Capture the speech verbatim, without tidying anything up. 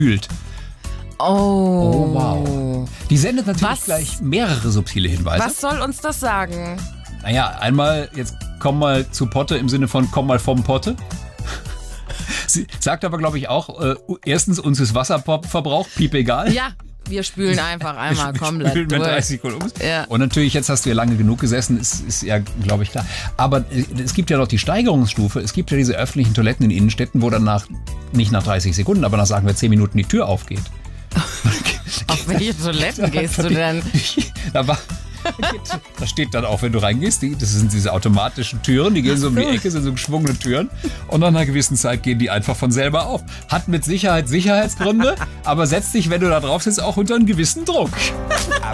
fühlt. Oh. Oh, wow. Die sendet natürlich Was? gleich mehrere subtile Hinweise. Was soll uns das sagen? Naja, einmal, jetzt komm mal zu Potte im Sinne von komm mal vom Potte. Sie sagt aber, glaube ich, auch, äh, erstens, uns ist Wasserverbrauch, piep egal. Ja, wir spülen einfach einmal Wir komplett spülen mit durch. dreißig Sekunden um. Ja. Und natürlich, jetzt hast du ja lange genug gesessen, ist, ist ja, glaube ich, klar. Aber äh, es gibt ja noch die Steigerungsstufe. Es gibt ja diese öffentlichen Toiletten in Innenstädten, wo dann nach, nicht nach dreißig Sekunden, aber nach, sagen wir, zehn Minuten die Tür aufgeht. Auf welche Toiletten gehst du denn? Da, war, da steht dann auch, wenn du reingehst, die, das sind diese automatischen Türen, die gehen so um die Ecke, sind so geschwungene Türen. Und nach einer gewissen Zeit gehen die einfach von selber auf. Hat mit Sicherheit Sicherheitsgründe, aber setzt dich, wenn du da drauf sitzt, auch unter einen gewissen Druck.